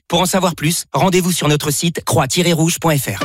Pour en savoir plus, rendez-vous sur notre site croix-rouge.fr.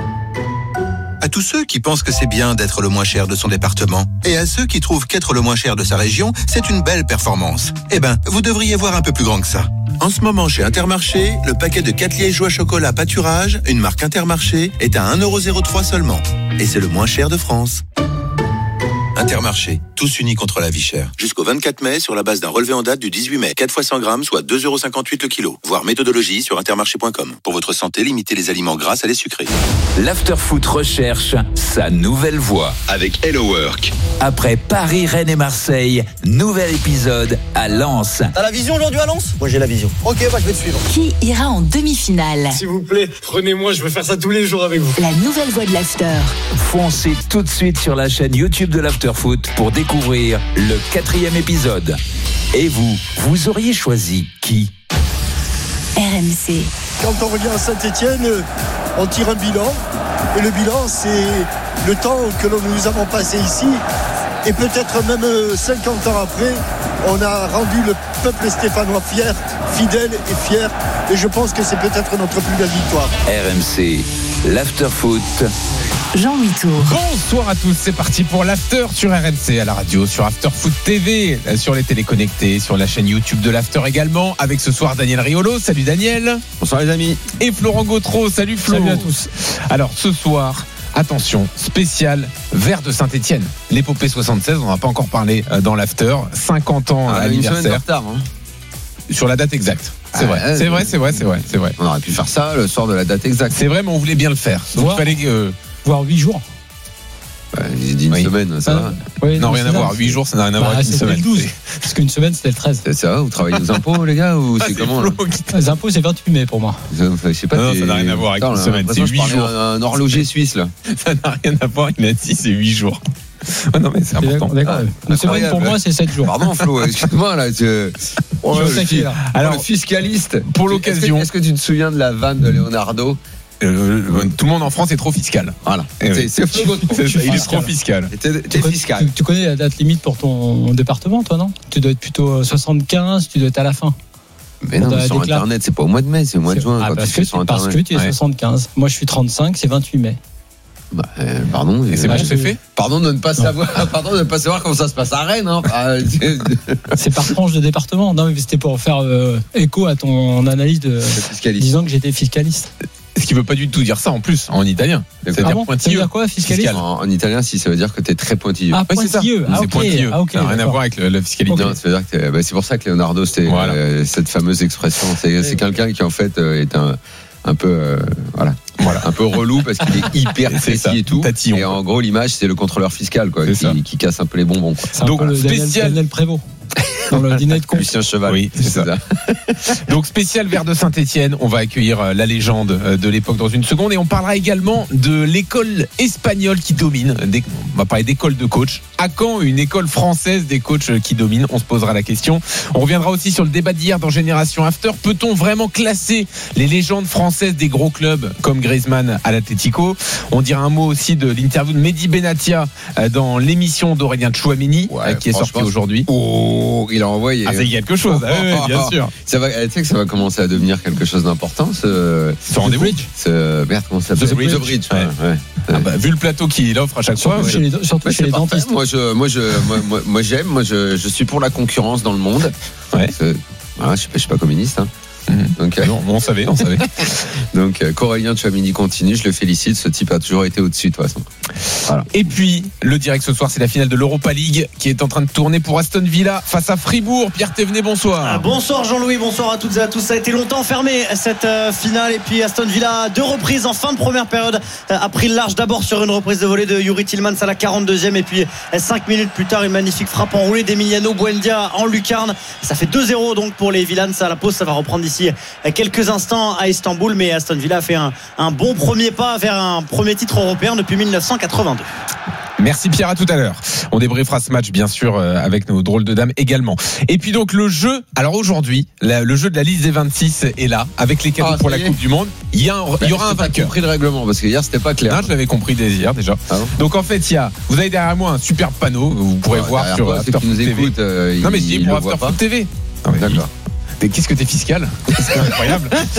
À tous ceux qui pensent que c'est bien d'être le moins cher de son département, et à ceux qui trouvent qu'être le moins cher de sa région, c'est une belle performance. Eh ben, vous devriez voir un peu plus grand que ça. En ce moment, chez Intermarché, le paquet de 4 lièges joie chocolat pâturage, une marque Intermarché, est à 1,03€ seulement. Et c'est le moins cher de France. Intermarché, tous unis contre la vie chère. Jusqu'au 24 mai, sur la base d'un relevé en date du 18 mai. 4 fois 100 grammes, soit 2,58€ le kilo. Voir méthodologie sur intermarché.com. Pour votre santé, limitez les aliments gras à les sucrés. L'Afterfoot recherche sa nouvelle voix. Avec Hello Work. Après Paris, Rennes et Marseille, nouvel épisode à Lens. T'as la vision aujourd'hui à Lens ? Moi j'ai la vision. Ok, je vais te suivre. Qui ira en demi-finale ? S'il vous plaît, prenez-moi, je veux faire ça tous les jours avec vous. La nouvelle voix de l'After. Foncez tout de suite sur la chaîne YouTube de l'Afterfoot pour découvrir le 4e épisode. Et vous auriez choisi qui ? RMC. Quand on revient à Saint-Étienne, on tire un bilan. Et le bilan, c'est le temps que nous avons passé ici. Et peut-être même 50 ans après, on a rendu le peuple stéphanois fier, fidèle et fier. Et je pense que c'est peut-être notre plus belle victoire. RMC, l'Afterfoot. Jean-Louis Tour. Bonsoir à tous, c'est parti pour l'After sur RMC, à la radio, sur Afterfoot TV, sur les téléconnectés, sur la chaîne YouTube de l'After également, avec ce soir Daniel Riolo. Salut Daniel. Bonsoir les amis. Et Florent Gautreau. Salut Flo. Salut à tous. Alors ce soir, attention, spécial Vert de Saint-Etienne. L'épopée 76, on n'en a pas encore parlé dans l'After. 50 ans à l'anniversaire. Une semaine de retard, hein. Sur la date exacte. C'est vrai, c'est vrai. On aurait pu faire ça le soir de la date exacte. C'est vrai, mais on voulait bien le faire. Donc il fallait voire 8 jours. J'ai dit une semaine, ça va. Oui, non, rien à voir. 8 jours, ça n'a rien à voir avec une semaine. C'était le 12. Parce qu'une semaine, c'était le 13. C'est ça, vous travaillez aux impôts, les gars, ou c'est comment là ? Les impôts, c'est 28 mai pour moi. Je sais pas. Non, ça n'a rien à voir avec une semaine. C'est 8 jours. Un horloger suisse, là. Ça n'a rien à voir. Il a dit, c'est 8 jours. Oh non, mais c'est important. D'accord. Une semaine pour moi, c'est 7 jours. Pardon, Flo, excuse-moi, là. Alors, le fiscaliste. Pour l'occasion. Est-ce que tu te souviens de la vanne de Leonardo ? Tout le monde en France est trop fiscal. Voilà. C'est Flo. Il est trop fiscal. T'es fiscal. Tu connais la date limite pour ton département, toi, non ? Tu dois être plutôt 75, tu dois être à la fin. Mais non, mais sur Internet, c'est pas au mois de mai, c'est au mois de juin. Parce que tu es 75. Moi, je suis 35, c'est 28 mai. Pardon. Et c'est bon, c'est fait. Pardon de ne pas savoir. Pardon de ne pas savoir comment ça se passe à Rennes. Hein. C'est par tranche de département. Non, mais c'était pour faire écho à ton analyse disant que j'étais fiscaliste. Ce qui veut pas du tout dire ça en plus en italien. Ça veut dire pointilleux. Ça veut dire quoi, fiscaliste ? En italien, si ça veut dire que t'es très pointilleux. Ah, pointilleux. C'est pointilleux. Ça n'a rien à voir avec la fiscalité. Non, ça veut dire que c'est pour ça que Leonardo, c'était cette fameuse expression. C'est quelqu'un qui en fait est un peu un peu relou parce qu'il est hyper précis et tout. Tatillon, et en gros, l'image, c'est le contrôleur fiscal qui casse un peu les bonbons. C'est donc le Daniel Prévost. Dans le dîner de con. Lucien Cheval. Oui, c'est ça. Donc spécial Vert de Saint-Etienne. On va accueillir la légende de l'époque dans une seconde et on parlera également de l'école espagnole qui domine. On va parler d'école de coach. À quand une école française des coachs qui domine ? On se posera la question. On reviendra aussi sur le débat d'hier dans Génération After. Peut-on vraiment classer les légendes françaises des gros clubs comme Griezmann à l'Atlético ? On dira un mot aussi de l'interview de Mehdi Benatia dans l'émission d'Aurélien Tchouameni qui est sortie aujourd'hui. Il a envoyé. Ah, c'est quelque chose, bien sûr. Ça va, tu sais que ça va commencer à devenir quelque chose d'important, ce rendez-vous. Merde, comment ça s'appelle ? The Bridge. Ouais. Vu le plateau qu'il offre à chaque fois. Surtout chez les dentistes. Moi, j'aime. Moi, je suis pour la concurrence dans le monde. Ouais. Je suis pas communiste. Hein. Donc, non, on savait. Donc, Aurélien Tchouameni continue, je le félicite. Ce type a toujours été au-dessus de toute façon. Voilà. Et puis, le direct ce soir, c'est la finale de l'Europa League qui est en train de tourner pour Aston Villa face à Fribourg. Pierre Thévenet, bonsoir. Bonsoir Jean-Louis, bonsoir à toutes et à tous. Ça a été longtemps fermé cette finale. Et puis Aston Villa, 2 reprises en fin de première période, a pris le large d'abord sur une reprise de volée de Youri Tillmans à la 42e. Et puis 5 minutes plus tard, une magnifique frappe enroulée d'Emiliano Buendia en lucarne. Ça fait 2-0 donc pour les Villans. À la pause, ça va reprendre d'ici quelques instants à Istanbul. Mais Aston Villa a fait un bon premier pas vers un premier titre européen depuis 1982. Merci Pierre, à tout à l'heure. On débriefera ce match bien sûr avec nos drôles de dames également. Et puis donc le jeu, alors aujourd'hui le jeu de la liste des 26 est là avec les cadeaux pour la Coupe du Monde. Il y aura un vainqueur. J'ai compris le règlement parce que hier c'était pas clair. Non, je l'avais compris dès hier déjà. Donc en fait vous avez derrière moi un superbe panneau, vous pourrez voir sur Afterfoot TV. Non mais je dis pour Afterfoot TV. D'accord. Qu'est-ce que t'es fiscal ? C'est incroyable.